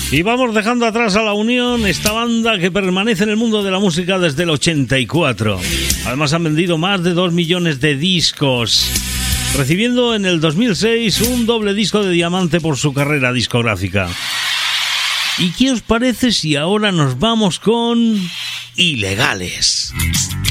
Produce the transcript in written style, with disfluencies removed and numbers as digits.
Y vamos dejando atrás a La Unión, esta banda que permanece en el mundo de la música desde el 84. Además han vendido más de 2 millones de discos, recibiendo en el 2006 un doble disco de diamante por su carrera discográfica. ¿Y qué os parece si ahora nos vamos con Ilegales?